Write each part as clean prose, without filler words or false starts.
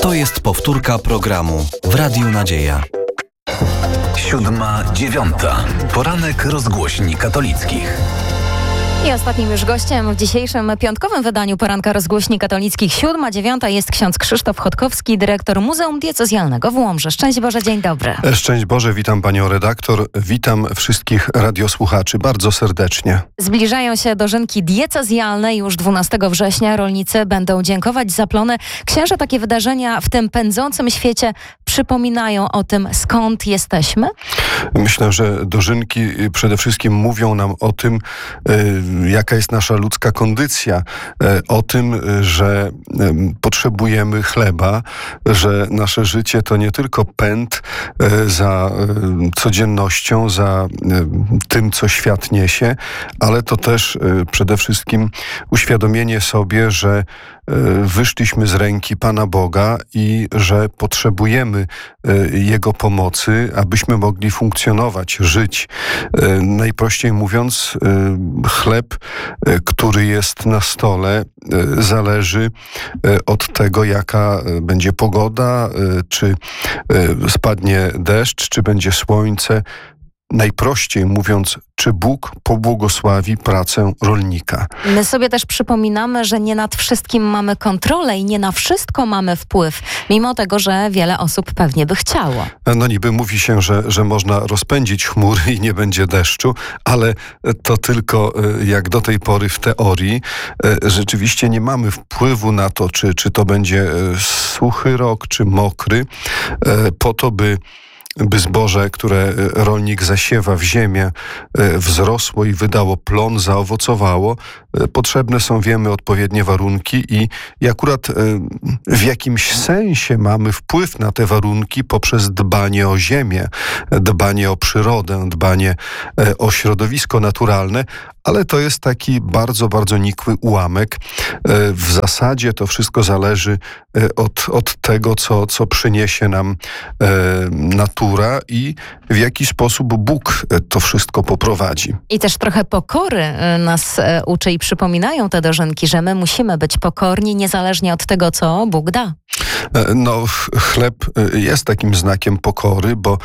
To jest powtórka programu w Radiu Nadzieja. 7:09. Poranek rozgłośni katolickich. I ostatnim już gościem w dzisiejszym piątkowym wydaniu Poranka Rozgłośni Katolickich 7:09 jest ksiądz Krzysztof Chodkowski, dyrektor Muzeum Diecezjalnego w Łomży. Szczęść Boże, dzień dobry. Szczęść Boże, witam panią redaktor, witam wszystkich radiosłuchaczy bardzo serdecznie. Zbliżają się dożynki diecezjalne. Już 12 września rolnicy będą dziękować za plony. Księże, takie wydarzenia w tym pędzącym świecie przypominają o tym, skąd jesteśmy? Myślę, że dożynki przede wszystkim mówią nam o tym, jaka jest nasza ludzka kondycja, o tym, że potrzebujemy chleba, że nasze życie to nie tylko pęd za codziennością, za tym, co świat niesie, ale to też przede wszystkim uświadomienie sobie, że wyszliśmy z ręki Pana Boga i że potrzebujemy Jego pomocy, abyśmy mogli funkcjonować, żyć. Najprościej mówiąc, chleb, który jest na stole, zależy od tego, jaka będzie pogoda, czy spadnie deszcz, czy będzie słońce. Najprościej mówiąc, czy Bóg pobłogosławi pracę rolnika. My sobie też przypominamy, że nie nad wszystkim mamy kontrolę i nie na wszystko mamy wpływ, mimo tego, że wiele osób pewnie by chciało. No niby mówi się, że można rozpędzić chmury i nie będzie deszczu, ale to tylko jak do tej pory w teorii. Rzeczywiście nie mamy wpływu na to, czy to będzie suchy rok, czy mokry, po to, by zboże, które rolnik zasiewa w ziemię, wzrosło i wydało plon, zaowocowało. Potrzebne są, wiemy, odpowiednie warunki i akurat w jakimś sensie mamy wpływ na te warunki poprzez dbanie o ziemię, dbanie o przyrodę, dbanie o środowisko naturalne, ale to jest taki bardzo, bardzo nikły ułamek. W zasadzie to wszystko zależy od tego, co przyniesie nam natura i w jaki sposób Bóg to wszystko poprowadzi. I też trochę pokory nas uczy i przypominają te dożynki, że my musimy być pokorni niezależnie od tego, co Bóg da. No, chleb jest takim znakiem pokory, bo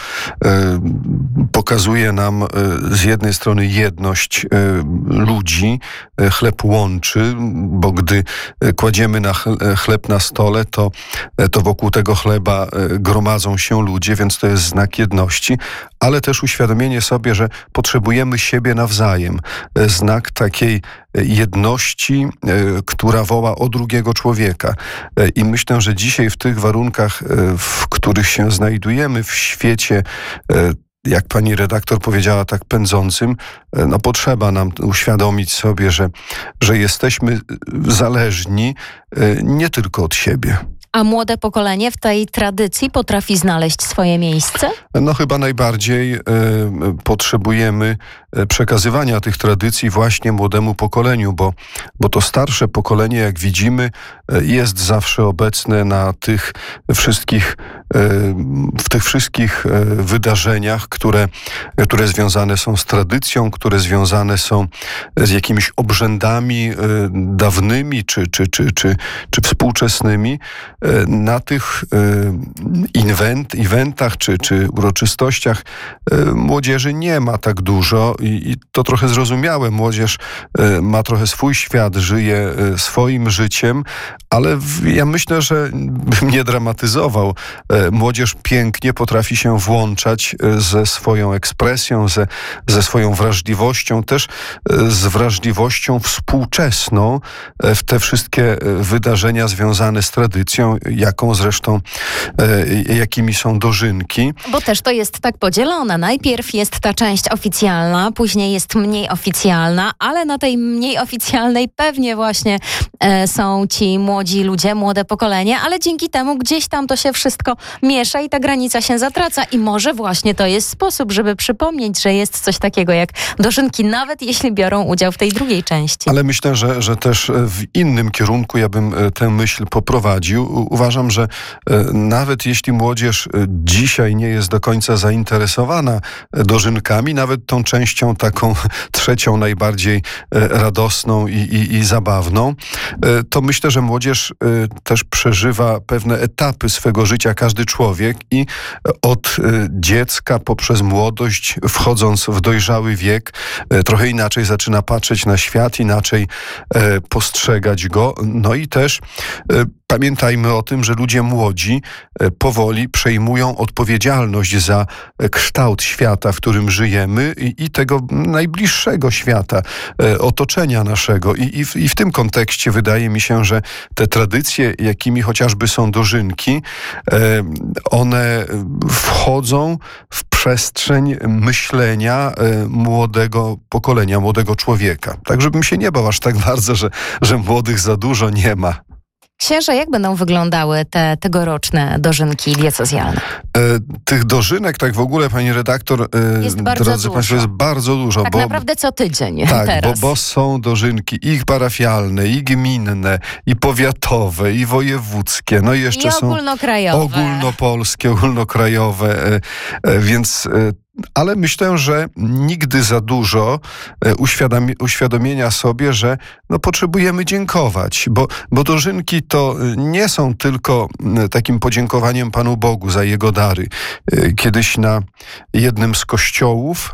pokazuje nam z jednej strony jedność ludzi. Chleb łączy, bo gdy kładziemy chleb na stole, to wokół tego chleba gromadzą się ludzie, więc to jest znak jedności, ale też uświadomienie sobie, że potrzebujemy siebie nawzajem. Znak takiej jedności, która woła o drugiego człowieka. I myślę, że dzisiaj w tych warunkach, w których się znajdujemy w świecie, jak pani redaktor powiedziała, tak pędzącym, no potrzeba nam uświadomić sobie, że jesteśmy zależni nie tylko od siebie. A młode pokolenie w tej tradycji potrafi znaleźć swoje miejsce? No chyba najbardziej potrzebujemy przekazywania tych tradycji właśnie młodemu pokoleniu, bo to starsze pokolenie, jak widzimy, jest zawsze obecne na w tych wszystkich wydarzeniach, które związane są z tradycją, które związane są z jakimiś obrzędami dawnymi czy współczesnymi. Na tych eventach czy uroczystościach młodzieży nie ma tak dużo i to trochę zrozumiałe. Młodzież ma trochę swój świat, żyje swoim życiem, ale ja myślę, że bym nie dramatyzował. Młodzież pięknie potrafi się włączać ze swoją ekspresją, ze swoją wrażliwością, też z wrażliwością współczesną w te wszystkie wydarzenia związane z tradycją, jakimi są dożynki. Bo też to jest tak podzielone. Najpierw jest ta część oficjalna, później jest mniej oficjalna, ale na tej mniej oficjalnej pewnie właśnie są ci młodzi ludzie, młode pokolenie, ale dzięki temu gdzieś tam to się wszystko miesza i ta granica się zatraca. I może właśnie to jest sposób, żeby przypomnieć, że jest coś takiego jak dożynki, nawet jeśli biorą udział w tej drugiej części. Ale myślę, że też w innym kierunku ja bym tę myśl poprowadził. Uważam, że nawet jeśli młodzież dzisiaj nie jest do końca zainteresowana dożynkami, nawet tą częścią taką trzecią, najbardziej radosną i zabawną, to myślę, że młodzież młodzież też przeżywa pewne etapy swego życia, każdy człowiek, i od dziecka poprzez młodość, wchodząc w dojrzały wiek, trochę inaczej zaczyna patrzeć na świat, inaczej postrzegać go. No i też pamiętajmy o tym, że ludzie młodzi powoli przejmują odpowiedzialność za kształt świata, w którym żyjemy, i tego najbliższego świata, otoczenia naszego. I w tym kontekście wydaje mi się, że te tradycje, jakimi chociażby są dożynki, one wchodzą w przestrzeń myślenia młodego pokolenia, młodego człowieka. Tak, żebym się nie bał aż tak bardzo, że młodych za dużo nie ma. Księże, jak będą wyglądały te tegoroczne dożynki diecezjalne? Tych dożynek, tak w ogóle, pani redaktor, Jest bardzo drodzy dużo. państwo, jest bardzo dużo. Tak naprawdę co tydzień Tak, teraz. bo są dożynki i parafialne, i gminne, i powiatowe, i wojewódzkie. No i jeszcze I są ogólnokrajowe. ogólnopolskie, ogólnokrajowe, więc... Ale myślę, że nigdy za dużo uświadomienia sobie, że potrzebujemy dziękować, bo dożynki to nie są tylko takim podziękowaniem Panu Bogu za Jego dary. Kiedyś na jednym z kościołów,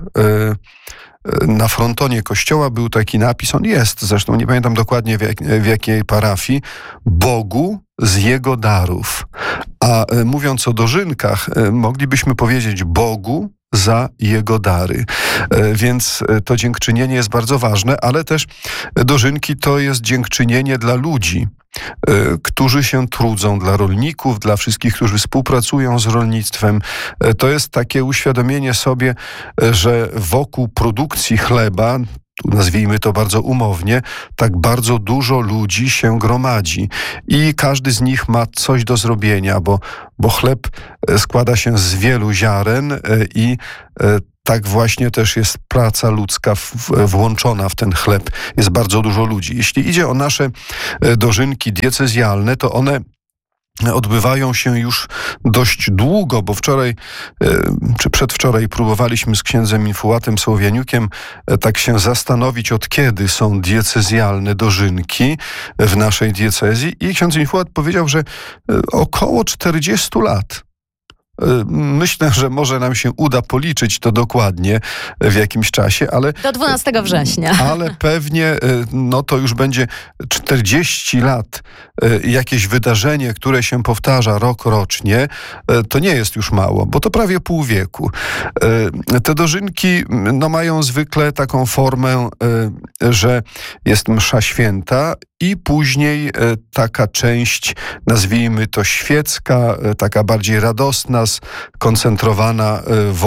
na frontonie kościoła był taki napis, on jest zresztą, nie pamiętam dokładnie w jakiej parafii, Bogu z Jego darów. A mówiąc o dożynkach, moglibyśmy powiedzieć Bogu za Jego dary. Więc to dziękczynienie jest bardzo ważne, ale też dożynki to jest dziękczynienie dla ludzi, którzy się trudzą, dla rolników, dla wszystkich, którzy współpracują z rolnictwem. To jest takie uświadomienie sobie, że wokół produkcji chleba, nazwijmy to bardzo umownie, tak bardzo dużo ludzi się gromadzi i każdy z nich ma coś do zrobienia, bo chleb składa się z wielu ziaren i tak właśnie też jest praca ludzka włączona w ten chleb. Jest bardzo dużo ludzi. Jeśli idzie o nasze dożynki diecezjalne, to one odbywają się już dość długo, bo wczoraj czy przedwczoraj próbowaliśmy z księdzem Infułatem Słowianiukiem tak się zastanowić, od kiedy są diecezjalne dożynki w naszej diecezji, i ksiądz Infułat powiedział, że około 40 lat. Myślę, że może nam się uda policzyć to dokładnie w jakimś czasie, ale... Do 12 września. Ale pewnie to już będzie 40 lat jakieś wydarzenie, które się powtarza rocznie. To nie jest już mało, bo to prawie pół wieku. Te dożynki mają zwykle taką formę, że jest msza święta i później taka część, nazwijmy to świecka, taka bardziej radosna, skoncentrowana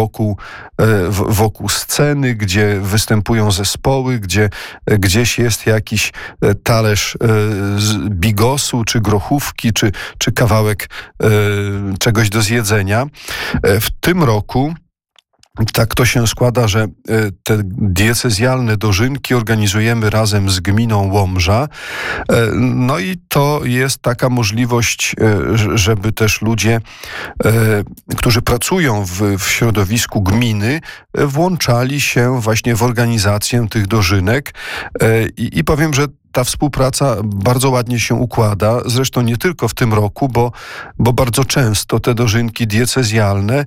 wokół sceny, gdzie występują zespoły, gdzie gdzieś jest jakiś talerz bigosu, czy grochówki, czy kawałek czegoś do zjedzenia. W tym roku tak to się składa, że te diecezjalne dożynki organizujemy razem z gminą Łomża. No i to jest taka możliwość, żeby też ludzie, którzy pracują w środowisku gminy, włączali się właśnie w organizację tych dożynek. I powiem, że ta współpraca bardzo ładnie się układa, zresztą nie tylko w tym roku, bo bardzo często te dożynki diecezjalne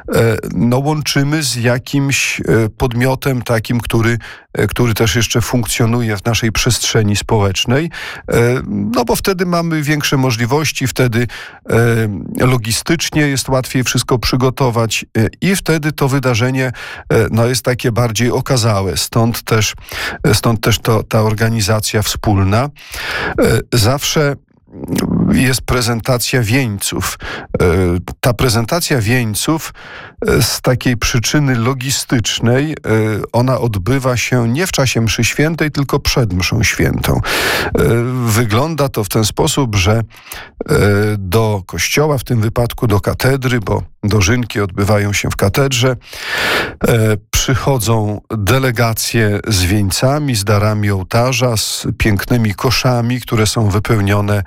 łączymy z jakimś podmiotem takim, który też jeszcze funkcjonuje w naszej przestrzeni społecznej, bo wtedy mamy większe możliwości, wtedy logistycznie jest łatwiej wszystko przygotować i wtedy to wydarzenie jest takie bardziej okazałe. Stąd też ta organizacja wspólna. Zawsze jest prezentacja wieńców. Ta prezentacja wieńców z takiej przyczyny logistycznej, ona odbywa się nie w czasie mszy świętej, tylko przed mszą świętą. Wygląda to w ten sposób, że do kościoła, w tym wypadku do katedry, bo dożynki odbywają się w katedrze, przychodzą delegacje z wieńcami, z darami ołtarza, z pięknymi koszami, które są wypełnione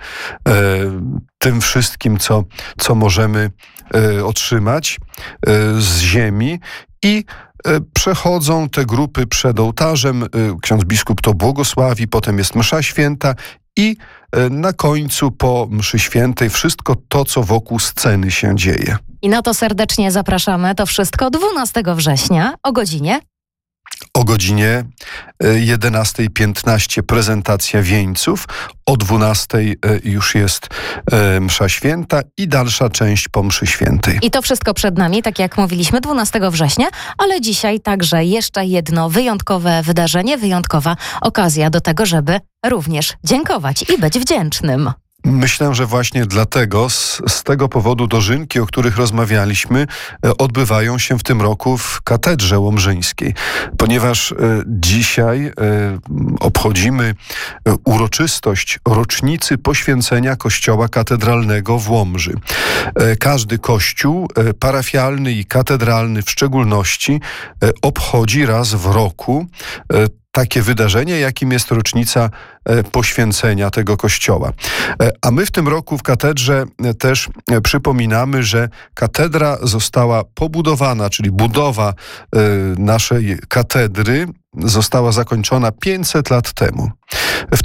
tym wszystkim, co możemy otrzymać z ziemi, i przechodzą te grupy przed ołtarzem. Ksiądz biskup to błogosławi, potem jest msza święta i na końcu po mszy świętej wszystko to, co wokół sceny się dzieje. I na to serdecznie zapraszamy. To wszystko 12 września o godzinie O godzinie 11:15 prezentacja wieńców, o 12:00 już jest msza święta i dalsza część po mszy świętej. I to wszystko przed nami, tak jak mówiliśmy, 12 września, ale dzisiaj także jeszcze jedno wyjątkowe wydarzenie, wyjątkowa okazja do tego, żeby również dziękować i być wdzięcznym. Myślę, że właśnie dlatego, z tego powodu dożynki, o których rozmawialiśmy, odbywają się w tym roku w Katedrze Łomżyńskiej, ponieważ dzisiaj obchodzimy uroczystość rocznicy poświęcenia Kościoła Katedralnego w Łomży. Każdy kościół, parafialny i katedralny w szczególności, obchodzi raz w roku takie wydarzenie, jakim jest rocznica poświęcenia tego kościoła. A my w tym roku w katedrze też przypominamy, że katedra została pobudowana, czyli budowa naszej katedry została zakończona 500 lat temu. W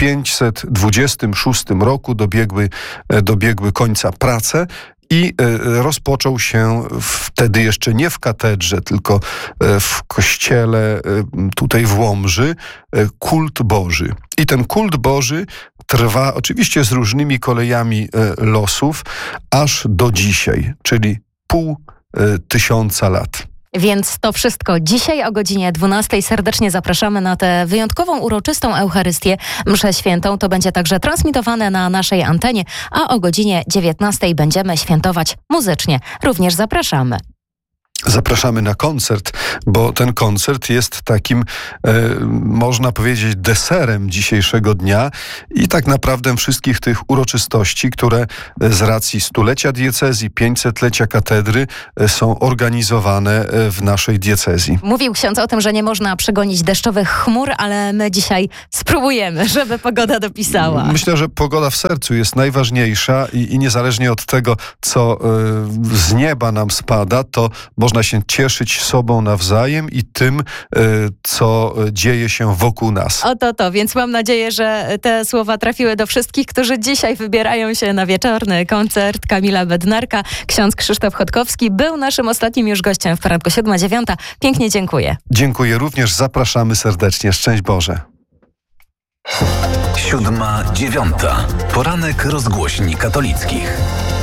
1526 roku dobiegły końca prace i rozpoczął się wtedy jeszcze nie w katedrze, tylko w kościele tutaj w Łomży kult Boży. I ten kult Boży trwa oczywiście z różnymi kolejami losów aż do dzisiaj, czyli 500 lat. Więc to wszystko dzisiaj o godzinie 12:00. Serdecznie zapraszamy na tę wyjątkową, uroczystą Eucharystię, mszę świętą. To będzie także transmitowane na naszej antenie, a o godzinie 19:00 będziemy świętować muzycznie. Również zapraszamy. Zapraszamy na koncert, bo ten koncert jest takim, można powiedzieć, deserem dzisiejszego dnia i tak naprawdę wszystkich tych uroczystości, które z racji 100-lecia diecezji, 500-lecia katedry są organizowane w naszej diecezji. Mówił ksiądz o tym, że nie można przegonić deszczowych chmur, ale my dzisiaj spróbujemy, żeby pogoda dopisała. Myślę, że pogoda w sercu jest najważniejsza i niezależnie od tego, co z nieba nam spada, to można się cieszyć sobą nawzajem i tym, co dzieje się wokół nas. To, więc mam nadzieję, że te słowa trafiły do wszystkich, którzy dzisiaj wybierają się na wieczorny koncert Kamila Bednarka. Ksiądz Krzysztof Chodkowski był naszym ostatnim już gościem w poranku 7:09. Pięknie dziękuję. Dziękuję również, zapraszamy serdecznie. Szczęść Boże. 7:09. Poranek rozgłośni katolickich.